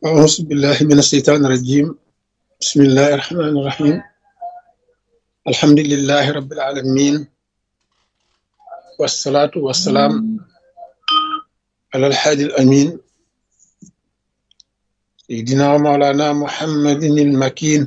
أعوذ بالله من الشيطان الرجيم. بسم الله الرحمن الرحيم. الحمد لله رب العالمين، والصلاة والسلام على الحادي الأمين سيدنا ومولانا محمد المكين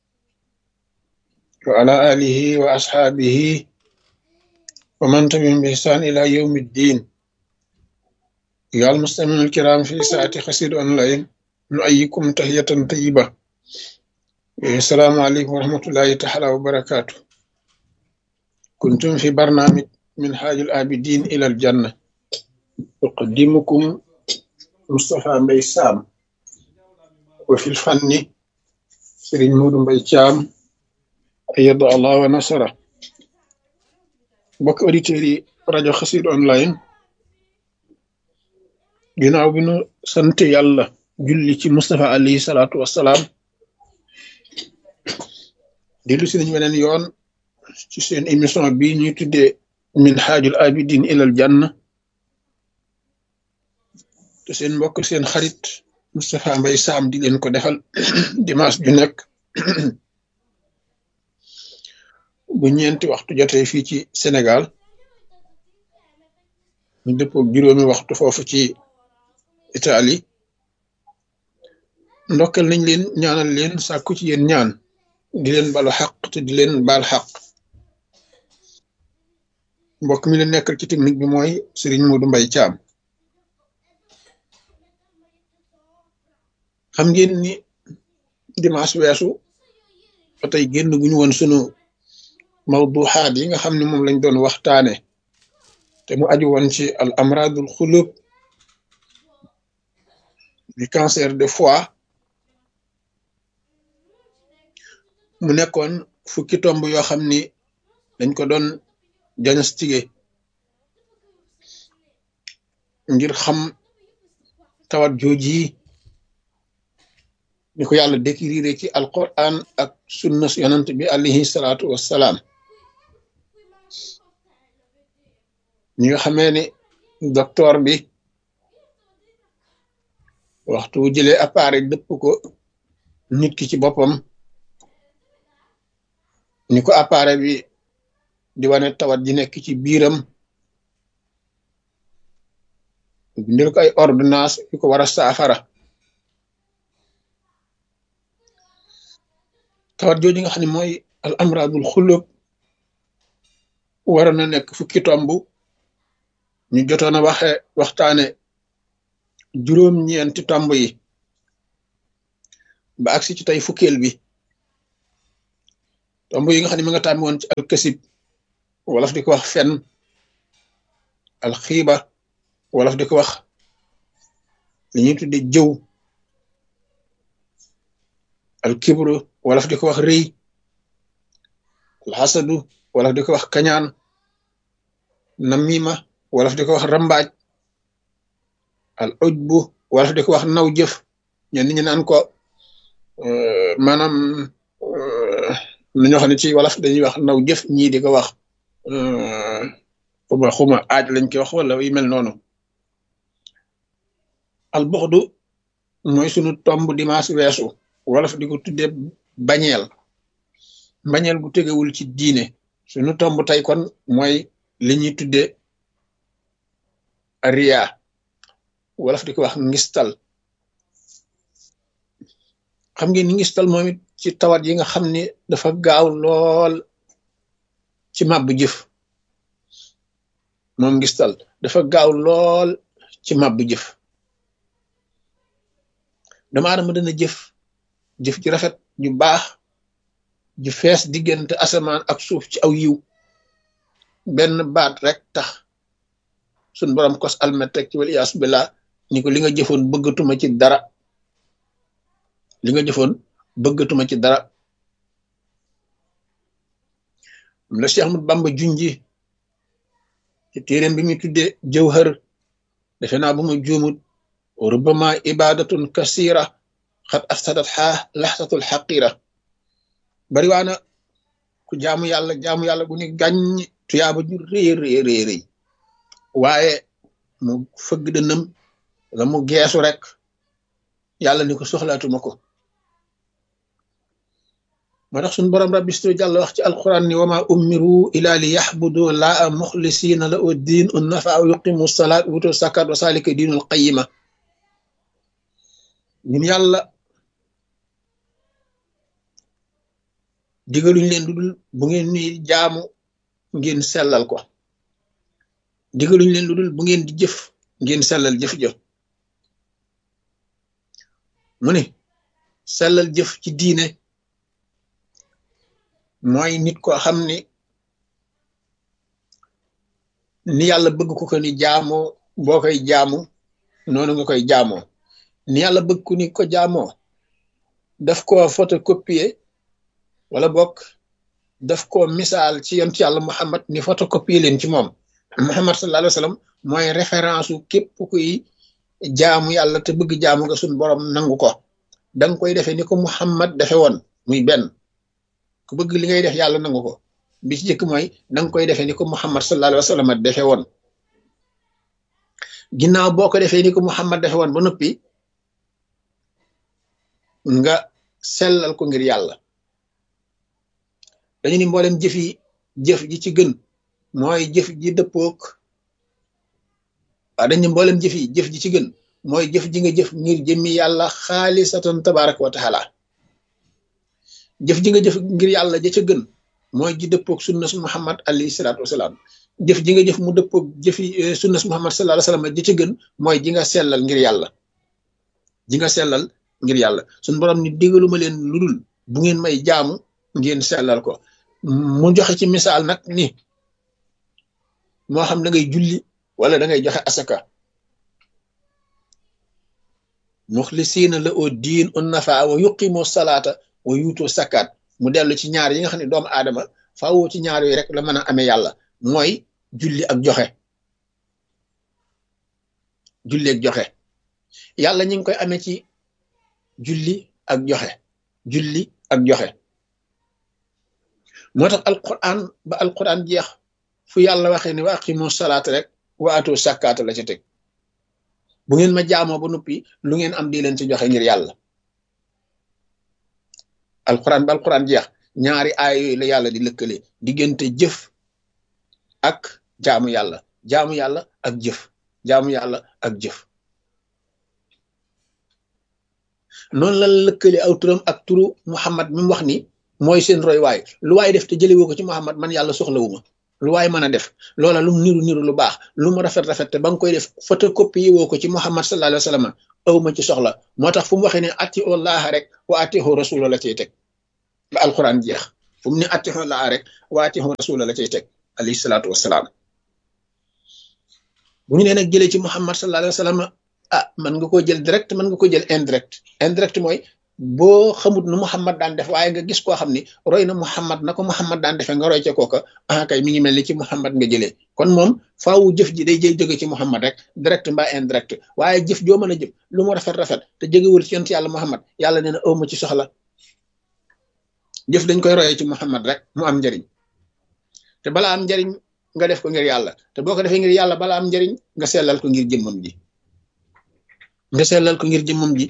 وعلى آله وأصحابه ومن تبعهم بإحسان إلى يوم الدين. أيها المستمعون الكرام في ساعة قصيدة أونلاين، نؤيكم تحية طيبة. السلام عليكم ورحمة الله تعالى وبركاته. كنتم في برنامج من حاج العابدين إلى الجنة، أقدمكم مصطفى مبي سام، وفي الفن سيرين مودو مبي تيام أيد الله ونصره. بوك أوديتيري راديو خسيد أونلاين، ginnaaw bi nu sant yàlla julli ci Mustafa alayhi salaatu wassalaam, dellu si nañu weneen yoon ci seen émission bi ñuy tuddee min haajul abidin ilal janna, te seen mbokk seen xarit Moustapha Mbaye Sam di leen ko defal dimanche ju nekk bu ñeenti waxtu jotee fii ci Sénégal, ñu dëppook juróomi waxtu foofu ci Italie. ndokkal nañ leen, ñaanal leen, sàkku ci yéen ñaan, di leen balu xaq te di leen baal xaq. mbokk mi leen nekkal ci technique bi mooy Serigne Modou Mbaye Thiam. xam ngeen ni dimanche weesu ba tey génn guñu woon sunu mawduxaat yi nga xam ne moom lañ doon waxtaane te mu aju woon ci al amradul xulub di cancer de foie. mu nekkoon fukki tomb yoo xam ni dañ ko doon diagnostiqué ngir xam tawat jooji ni ko yàlla décrire ci alquran ak sunna yonant bi alayhi salaatu wassalaam. ñi nga xamee ni docteur bi waxtu wu jëlee appareil dëpp ko nit ki ci boppam, ni ko appareil bi di wane tawat ji nekk ci biiram, bindal ko ay ordonnance yu ko war a saafara. tawat jooju nga xam ne mooy al amradul xulub waroon na nekk fukki tomb, ñu jotoon a waxtaane juróom-ñeenti tomb yi ba agsi ci tey fukkeel bi. tomb yi nga xam ne ma nga tàmmi woon ci alkasib, wolof di ko wax fen, alxiiba, wolof di ko wax li ñuy tudde jëw, alkibru, wolof di ko wax rëy, alxasadu, wolof di ko wax kañaan, namima, wolof di ko wax rambaaj, al ujbu, wolof di ko wax naw jëf. ñenn ñi naan ko maanaam nañoo xam ne ci wolof dañuy wax naw jëf, ñii di ko wax xuma aaj lañ koy wax wala yu mel noonu. al buxdu mooy sunu tomb dimanche weesu, wolof di ko tuddee bañeel, bañeel gu tegewul ci diine. sunu tomb tey kon mooy li ñuy tuddee riya, wolof di ko wax ngistal. xam ngeen ni ngistal moom it ci tawat yi nga xam ne dafa gaaw lool ci màbb jëf. moom ngistal dafa gaaw lool ci màbb jëf. dama adama dana jëf ji rafet ju baax ju fees diggante asamaan ak suuf ci aw yiw, benn baat rek tax suñ borom kos almet rek ci wal iyaasu billah ni ko li nga jëfoon bëggatuma ci dara, li nga jëfoon bëggatuma ci dara. la Cheikh Ahmad Bamba junji ci téeréem bi muy tuddee jawhar, defe naa bu ma juumut, rubbama ibadatun kasira xat afsadat laxsatul xaqira. bari waana ku jaamu yàlla gu ni gàññ tuyaaba ju rëy waaye mu fëgg dënam la mu geesu rek yàlla ni ko soxlaatuma ko moo tax suñu borom rabbi stu jàll wax ci alquran ni wama umiru ila li yaxbudu laa muxlisina la u diin un nafa aw yuqimu salaat wutu sakat wa salika diinul qayima ñun yàlla digaluñ leen lu dul bu ngeen ni jaamu ngeen sellal ko digaluñ leen lu dul bu ngeen di jëf ngeen sellal jëf jëf mu ne sellal jëf ci diine mooy nit ko xam ni yàlla bëgg ko ni jaamoo boo koy jaamu noonu nga koy jaamoo ni yàlla bëgg ku ni ko jaamoo daf ko photocopier wala bokk daf ko misaal ci yonent yàlla Muhammad ni photocopier leen ci moom Muhammad sallallahu alayhi wa sallam mooy référence u képp kuy jaamu yàlla te bëgg jaamu nga suñ borom nangu ko danga koy defee ni ko Muhammad defe woon muy benn ku bëgg li ngay def yàlla nangu ko bi ci jëkk mooy danga koy defee ni ko Muhammad sallallahu alayhi wa sallam defe woon ginnaaw boo ko defee ni ko Muhammad defe woon ba noppi nga sellal ko ngir yàlla dañu ni mboolem jëf ji ci gën mooy jëf ji dëppook waaw dañu mboolem jëf ji ci gën mooy jëf ji nga jëf ngir jëmmi yàlla xaalisatan tabaraka wa taala jëf ji nga jëf ngir yàlla ja ca gën mooy ji dëppook sunna su Muhammad alayhi salaatu wasalaam jëf ji nga jëf mu dëppook jëfi sunna su Muhammad sallallahu alayhi wasallam ja ca gën mooy ji nga sellal ngir yàlla ji nga sellal ngir yàlla suñ borom ni digaluma leen lu dul bu ngeen may jaamu ngeen sellal ko mu joxe ci misaal nag ni moo xam da ngay julli wala da ngay joxe asaka muxlisiina la oo diin un nafa wa yuqimu salaata wa yuutu sakkaat mu dellu ci ñaar yi nga xam ne doomu aadama faawoo ci ñaar yooyu rek la mën a amee yàlla mooy julli ak joxe julli ak joxe yàlla ñu ngi koy amee ci julli ak joxe julli ak joxe moo tax alquran ba alquran jeex fu yàlla waxee ni wa aqimu salaata rek wa atu sakkaata la ci teg bu ngeen ma jaamoo ba noppi lu ngeen am di leen ci joxe ngir yàlla alquran ba alquran jeex ñaari aay yooyu la yàlla di lëkkale diggante jëf ak jaamu yàlla ak jëf jaamu yàlla ak jëf noonu la lëkkale aw turam ak turu Muhammad mi mu wax ni mooy seen roy waay lu waay def te jëlewoo ko ci Muhammad man yàlla soxlawuma lu waay mën a def loola lu niru lu baax lu mu rafet te ba nga koy def photocopie woo ko ci Muhammad sallallahu alayhi wa sallam awma ci soxla moo tax fu mu waxee ne atihu llaha rek wa atihu rasula la cay teg ba alquran jeex fu mu ne atihu llaha rek wa atihu rasula la cay teg alayhi salaatu wassalaam bu ñu nee nag jëlee ci Muhammad sallallahu alayhi wa sallam mën nga koo jël direct mën nga ko jël indirect mooy boo xamut nu Muhammad daan def waaye nga gis koo xam ni roy na Muhammad na ko Muhammad daan defee nga roy ca kooka kay mi ngi mel ni ci Muhammad nga jëlee kon moom faawu jëf ji day jóge ci Muhammad rek direct mbaa indirect waaye jëf joo mën a jëf lu mu rafet te jógewul ci yonent yàlla Muhammad yàlla nee na awma ci soxla jëf dañ koy royee ci Muhammad rek mu am njariñ te balaa am njariñ nga def ko ngir yàlla te boo ko defee ngir yàlla balaa am njariñ nga sellal ko ngir jëmmam ji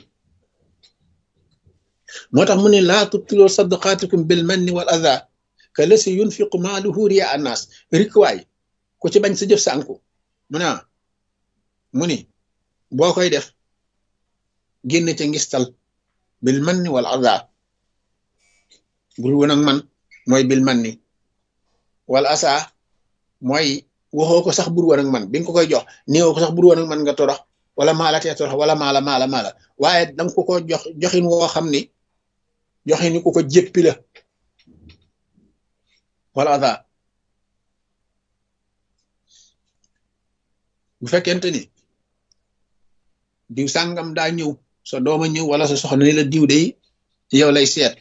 moo tax mu ne laa tubtiloo sadaqaatikum bil manni wal adha ka lasi yunfiqu maaluhu riya annaas rikwaay ku ci bañ sa jëf sànku mu ni boo koy def génn ca ngistal bil manni wal adha bul woon ak man mooy bil manni wal asa mooy waxoo ko sax bur woon ak man bi nga ko koy jox néewoo ko sax bur woon ak man nga torox wala maalatee torox wala maala waaye danga ko joxin woo xam ni joxin ni ku ko jéppi la wala ada bu fekkente ni diw sàngam daa ñëw sa dooma ñëw wala sa soxna ni la diw day yow lay seet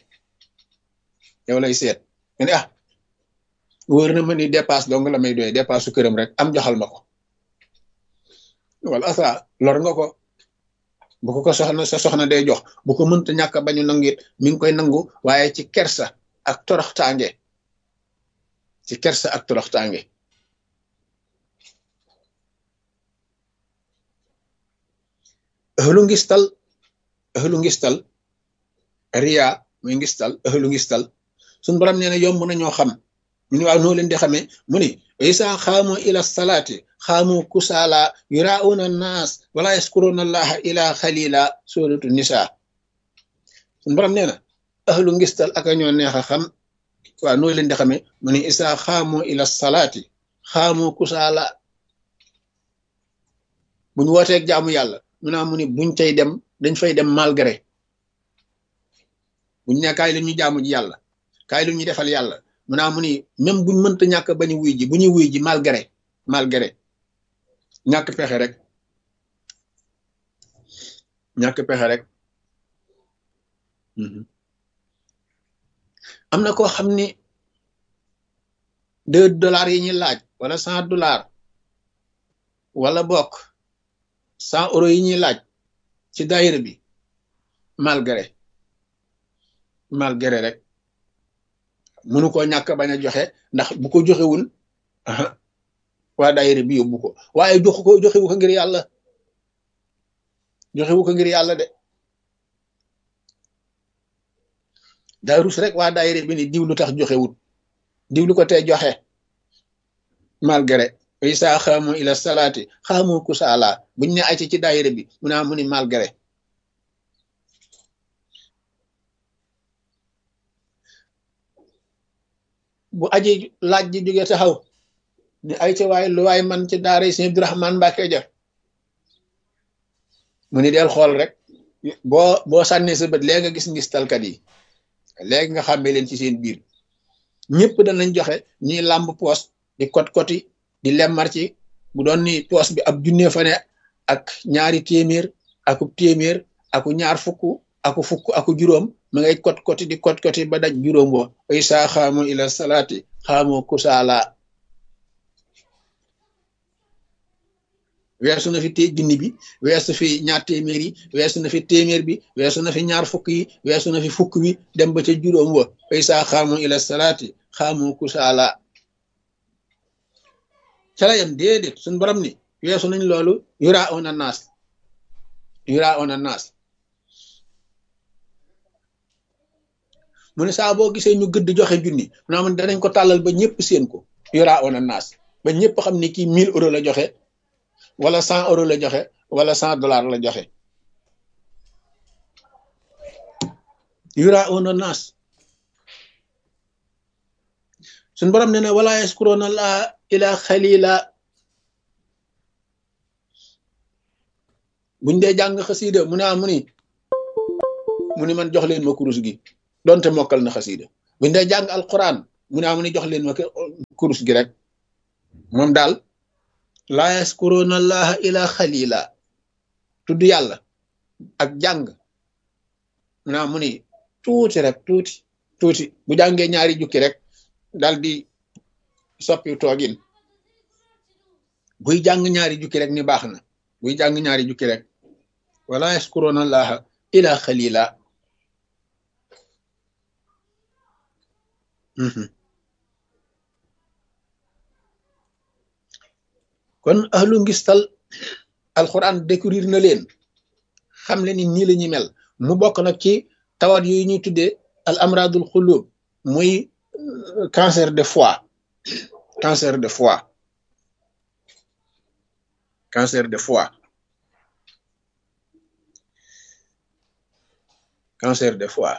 nga ne wóor na ma ni dépasse dong la may doy dépasse su këram rek am joxal ma ko wala asa lor nga ko bu ko sa soxna day jox bu ko mënta ñàkk bañu nangu it mi ngi koy nangu waaye ci kersa ak toroxtaange ahlu ngistal ahlu ngistal riya muy ngistal ahlu ngistal suñ borom nee na yomb na ñoo xam ñu ne waaw noo leen di xamee mu ni isa xaamu ila salaati xaamu kusaala yurauna naas wala yaskuruna allaha ila xalila suratu nisa suñ borom nee na ahlu ngistal ak a ñoo neex a xam waaw noo leen di xamee mu ni isa xaamu ila salaati xaamu kusaala buñ wooteeg jaamu yàlla mu naa mu ni buñ cay dem dañ fay dem malgré buñ ne kaay lu ñu jaamu ji yàlla kaay lu ñu defal yàlla mu naa mu ni même buñ mënta ñàkk bañu wuy ji bu ñuy wuy ji malgré ñàkk pexe rek am na koo xam ni $2 yi ñuy laaj wala $100 wala bokk €100 yi ñuy laaj ci daayira bi malgré rek mënu koo ñàkk bañ a joxe ndax bu ko joxewul waa daayira bi yóbbu ko waaye joxewu ko ngir yàlla de daa rus rek waa daayira bi ni diw lu tax joxewut diw lu ko tey joxe malgré isa xaamu ila salaati xaamu kusaala buñ ne ay ci daayira bi mu naa mu ni malgré bu aji laaj ji jóge taxaw ni ay ca waay lu waay man ci daara Sëñ Abdurahmaan Mbàkke ja mu ni del xool rek boo sànnee sa bët léegi nga gis ngistalkat yi léegi nga xàmmee leen ci seen biir ñëpp danañ joxe ñiy làmb poos di kot-koti di lemmar ci bu doon ni poos bi ab junne fa ne ak ñaari téeméer aku téeméer aku ñaar fukk aku juróom ma ngay kot-koti di kot-koti ba daj juróom boo ay saa xaamu ila salaati xaamu kusaala weesu na fi junni bi weesu fi ñaar téeméer yi weesu na fi téeméer bi weesu na fi ñaar fukk yi weesu na fi fukk bi dem ba ca juróom wa ay saa xaamu ila salaati xaamu kusaala ca la yam déedéet suñ borom ni weesu nañ loolu yurauna naas mu ne saa boo gisee ñu gëdd joxe junni naa man danañ ko tàllal ba ñëpp seen ko yurauna naas ba ñëpp xam ni kii €1000 la joxe wala €100 la joxe wala $100 la joxe yurauna naas suñ borom nee na wala yaskuruna allaha ila xalila buñ dee jàng xasiida mu ni man jox leen ma kurus gi donte mokkal na xasiida buñ dee jàng alquran mu ni jox leen ma kurus gi rek moom daal laa yaskuruna allaha ila xalila tudd yàlla ak jàng mu ni tuuti rek tuuti bu jàngee ñaari jukki rek dal di soppi toogin buy jàng ñaari jukki rek ni baax na buy jàng ñaari jukki rek wala yaskuruna allaha ila xalila kon ahlu ngistal alquran découvrir na leen xam le ni nii la ñuy mel mu bokk nag ci tawat yooyu ñuy tuddee al amradul xulub muy cancer de foie cancer de foie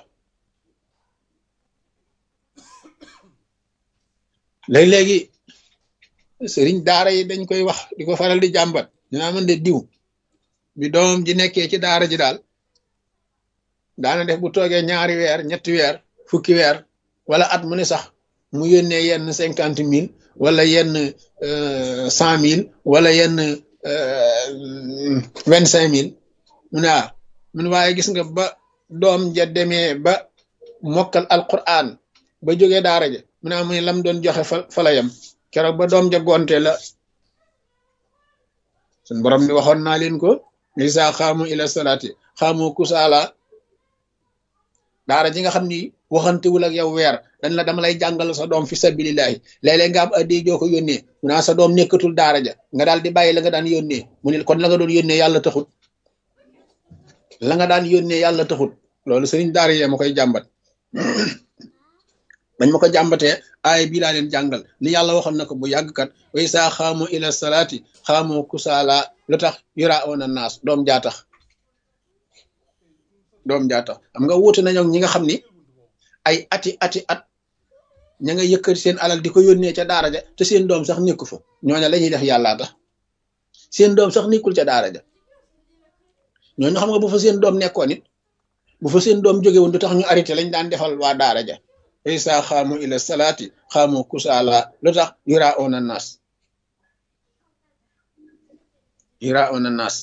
léegi sëriñ daara yi dañ koy wax di ko faral di jàmbat dinaa mën de diw bi doom ji nekkee ci daara ji daal daana def bu toogee ñaari weer ñetti weer fukki weer wala at mu ne sax mu yónnee yenn 50,000 wala yenn 100,000 wala yenn 25,000 mu ne mun waaye gis nga ba doom ja demee ba mokkal alquran ba jógee daara ja mu ne mu ne lam doon joxe fa la yam keroog ba doom ja gonte la sun borom ni waxoon naa leen ko isa xaamu ila salaati xaamu kusaala daara ji nga xam ni waxantewul ak yow weer dañ la dama lay jàngal sa doom fi sabilillahi léeg-léeg nga am addi joo ko yónnee mu naa sa doom nekkatul daara ja nga daal di bàyyi la nga daan yónnee mu ne kon la nga doon yónnee yàlla taxut la nga daan yónnee yàlla taxut loolu sëriñ daara yee ma koy jàmbat bañ ma ko jàmbatee aay bii laa leen jàngal ni yàlla waxoon na ko bu yàgg kat way saa xaamu ila salaati xaamoo kusaala lu tax yura oona naas doom jaa tax xam nga wuute nañu ñi nga xam ni ay ati at ña nga yëkkati seen alal di ko yónnee ca daara ja te seen doom sax nekku fa ñooña la ñuy def yàllaa tax seen doom sax nekkul ca daara ja ñooñu xam nga bu fa seen doom nekkoon it bu fa seen doom jóge woon du tax ñu arrêté lañ daan defal waa daara ja isa xaamu ila salaati xaamu kusaala lu tax yura oona naas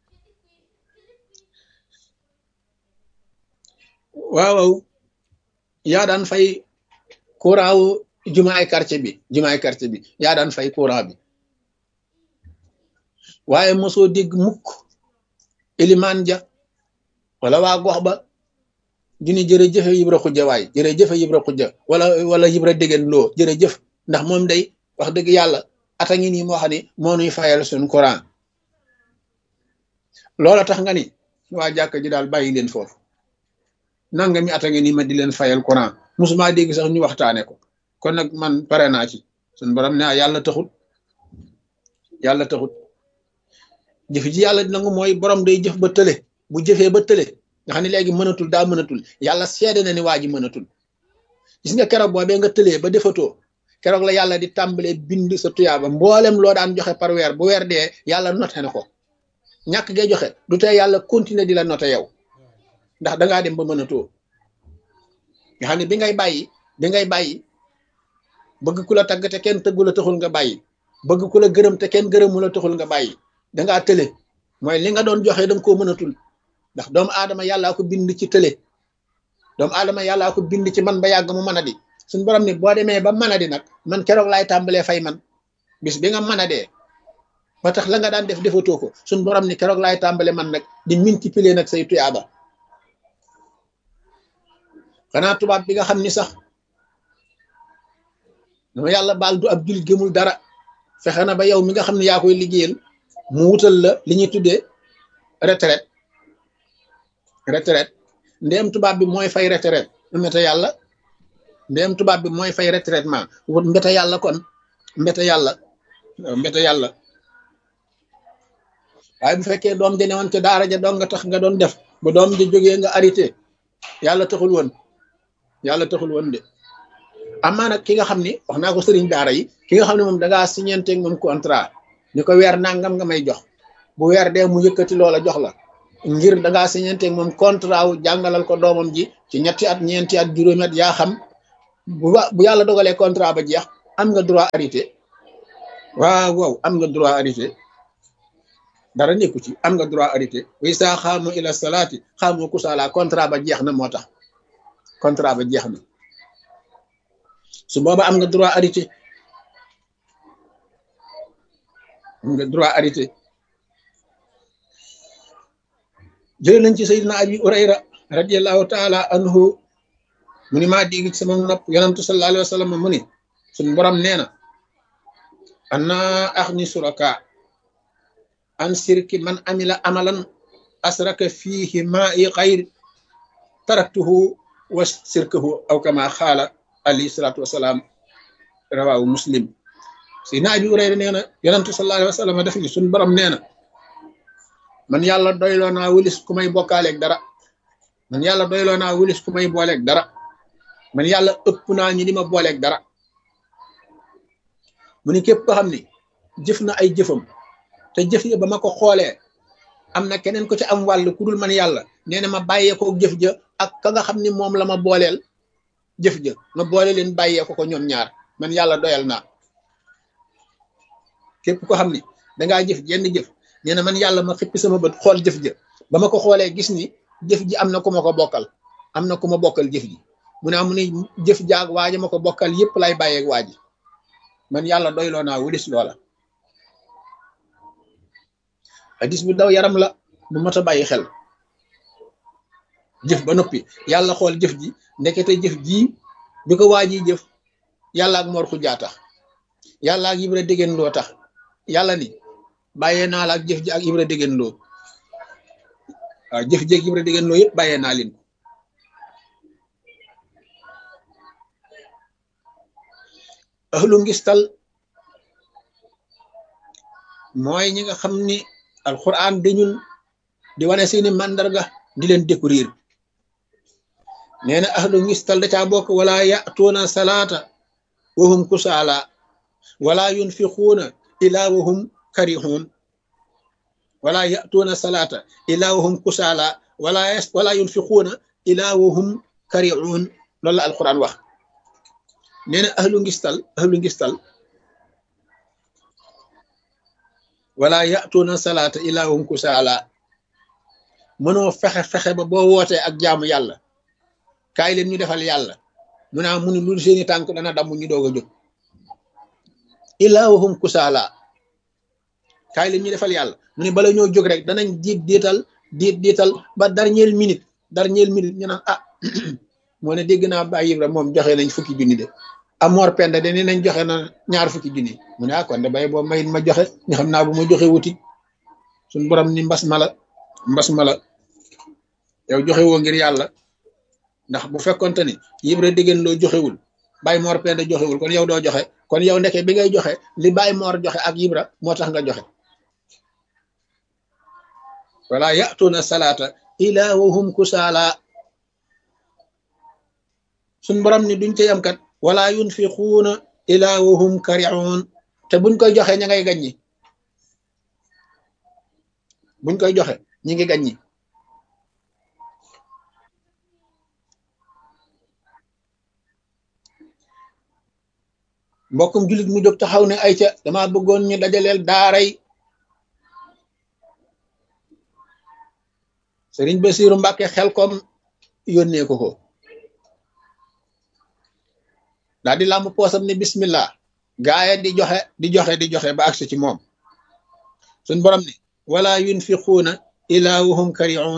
waaw yaa daan fay courant wu jumaay quartier bi yaa daan fay courant bi waaye mosoo dégg mukk ilimaan ja wala waa gox ba dina jërëjëfe Ibra Xujja waay jërëjëfe Ibra Xujja wala Ibra Dégeen Loo jërëjëf ndax moom day wax dëgg yàlla ata ngi nii moo xam ne moo nuy fayal suñ courant loola tax nga ni waa jàkka ji daal bàyyi leen foofu nanga mi ata ngi nii ma di leen fayal courant musuma dégg sax ñu waxtaane ko kon nag man pare naa ci suñ borom ne yàlla taxut jëf ji yàlla nangu mooy borom day jëf ba tële bu jëfee ba tële nga xam ne léegi mënatul daa mënatul yàlla seede na ni waa ji mënatul gis nga keroog boobee nga tëlee ba defatoo keroog la yàlla di tàmbalee bind sa tuyaaba mboolem loo daan joxe par weer bu weer dee yàlla noté na ko ñàkk ngay joxe du tey yàlla continuer di la noté yow ndax dangaa dem ba mënatoo nga xam ne bi ngay bàyyi bëgg ku la tagg te kenn tëggu la taxul nga bàyyi bëgg ku la gërëm te kenn gërëmu la taxul nga bàyyi dangaa tële mooy li nga doon joxe danga koo mënatul ndax doomu aadama yàllaa ko bind ci tële doomu aadama yàllaa ko bind ci man ba yàgg mu mën a di suñ borom ni boo demee ba mën a di nag man keroog laay tàmbalee fay man bis bi nga mën a dee ba tax la nga daan def defatoo ko suñ borom ni keroog laay tàmbale man nag di multiplier nag say tuyaaba xanaa tubaab bi nga xam ni sax dama yàlla baal du ab jul gëmul dara fexe na ba yow mi nga xam ne yaa koy liggéeyal mu wutal la li ñuy tuddee retraite ndéem tubaab bi mooy fay retraite mbete yàlla ndéem tubaab bi mooy fay retraitement wut mbete yàlla kon mbete yàlla waaye bu fekkee doom ja ne woon ca daara ja doon nga tax nga doon def ba doom ja jógee nga arrêté yàlla taxul woon de amaa nag ki nga xam ni wax naa ko sëriñ daara yi ki nga xam ne moom dangaa signanteeg moom contrat ni ko weer nangam nga may jox bu weer dee mu yëkkati loola jox la ngir dangaa signanteeg moom contrat wu jàngalal ko doomam ji ci ñetti at ñeenti at juróomi at yaa xam bu yàlla dogalee contrat ba jeex am nga droit arrêté waaw am nga droit arrêté dara nekku ci am nga droit arrêté way saa xaamu ila salaati xaamu kusaala contrat ba jeex na moo tax contrat ba jeex na su booba am nga droit arrêté jëlee nañ ci sayyidina abi urayra radiyallahu taala anhu mu ni maa dégg ci sama nopp yonantu sallallahu alayhi wa sallam mu ni suñ borom nee na anna axni suraka an sirki man amila amalan asraka fihi ma'i xayr taraktuhu wa sirkahu aw kama xaala alayhi salaatu wasalaam rawaawu muslim sayyidina abi urayra nee na yonantu sallallahu alayhi wa sallam def ni suñ borom nee na man yàlla doyloo naa wulis ku may bokkaaleeg dara man yàlla doyloo naa wulis ku may booleeg dara man yàlla ëpp naa ñi di ma booleeg dara mu ni képp ko xam ni jëf na ay jëfam te jëf ya ba ma ko xoolee am na keneen ko ci am wàll ku dul man yàlla nee na ma bàyyee ko jëf ja ak ka nga xam ni moom la ma booleel jëf ja ma boole leen bàyyee ko ñoom ñaar man yàlla doyal naa képp ko xam ni dangaa jëf jenn jëf nee na man yàlla ma xippi sama bët xool jëf ja ba ma ko xoolee gis ni jëf ji am na ku ma ko bokkal am na ku ma bokkal jëf ji mu ne ni jëf jaag waaja ma ko bokkal yépp lay bàyyeeg waaji man yàlla doyloo naa wulis loola hadis bu daw yaram la bu mat a bàyyi xel jëf ba noppi yàlla xool jëf ji ndekete jëf ji bi ko waaji jëf yàlla ak Mor Xujaa tax yàlla ak Ibra Dégeen Loo tax yàlla ni bàyyee naa la ak jëf ji ak Ibra Dégeen Loo waaw jëf jéeg Ibra Degen Lo yëpp bàyyee naa leen ko ahlu ngistal mooy ñi nga xam ni alquran dañul di wane seeni màndarga di leen découvrir nee na ahlu ngistal da caa bokk wala ya'tuuna salaata wahum kusaala wala yunfiquuna ila wahum karihun wala ya'tuuna salaata ila wahum kusaala wala yunfiquuna ila wahum karihun loolu la alquran wax nee na ahlu ngistal wala ya'tuuna salaata ila wahum kusaala mënoo fexe ba boo wootee ak jaamu yàlla kaay leen ñu defal yàlla mu naa mu ni lu seeni tànk dana damm ñu doog a jóg illaa wahum kusaala kaay leen ñu defal yàlla mu ne bala ñoo jóg rek danañ diital ba dernière minute ñu naan ah moo ne dégg naa Baay Ibra moom joxe nañ fukki junni de Amor Penda de nee nañ joxe na 20 fukki junni mu ne ah kon de bay boo mayit ma joxe ñu xam naa bu ma joxe wuti suñ borom ni mbas mala yow joxe woo ngir yàlla ndax bu fekkonte ni Ibra Degen Lo joxewul Baye Mor Penda joxewul kon yow doo joxe kon yow ndeke bi ngay joxe li Baye Mor joxe ak Ibra moo tax nga joxe wala ya'tuuna salaata ila wahum kusaala suñ borom ni duñ ca yam kat wala yunfiquuna ila wahum karihun te buñ koy joxe ña ngay gaññi buñ koy joxe ñi ngi gaññi mbokkum jullit mu jóg taxaw ne ay ca dama bëggoon ñu dajaleel daaray Sëriñ Basiiru Mbàkke Xelkom yónnee ko daal di làmb poosam ne bismillah gaaya di joxe ba agsi ci moom suñ borom ne wala yunfiquuna ila wahum karihun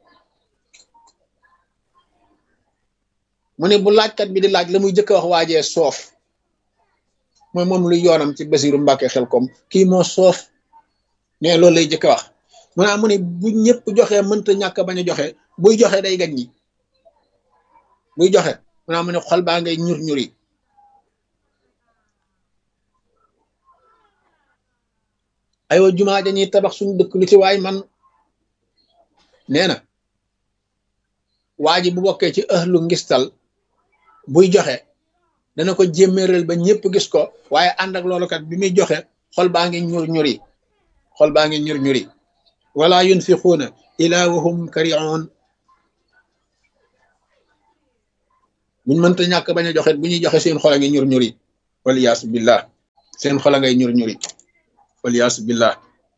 mu ne bu laajkat bi di laaj la muy jëkk wax waajee soof mooy moom luy yoonam ci Basiiru Mbàkke Xelkom kii moo soof ne loolu lay jëkk wax mu ne bu ñëpp joxe mënta ñàkk bañ a joxe buy joxe day gañ ñi buy joxe mu ne xol baa ngay ñuri aywa jumaa dañuy tabax suñu dëkk lu ci waay man nee na waa ji bu bokkee ci ahlu ngistal buy joxe dana ko jémméeral ba ñëpp gis ko waaye ànd ak loolu kat bi muy joxe xol baa ngi ñur ñuri wala yunfiquuna ila wahum karihun buñ mënta ñàkk bañ a joxe bu ñuy joxe seen xol a ngi ñur ñuri waliyaasu billah seen xol a ngay ñur ñuri waliyaasu billah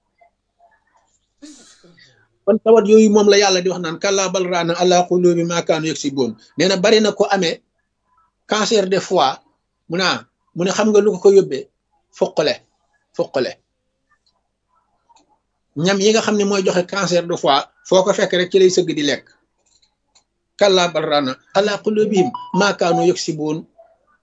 kon tawat yooyu moom la yàlla di wax naan kallaa bal raana ala qulubi ma kaanu yaksibuun nee na bari na ko amee cancer de foie mu ne xam nga lu ko yóbbee fuqale ñam yi nga xam ne mooy joxe cancer de foie foo ko fekk rek ci lay sëgg di lekk kallaa bal raana ala qulubihim ma kaanu yaksibuun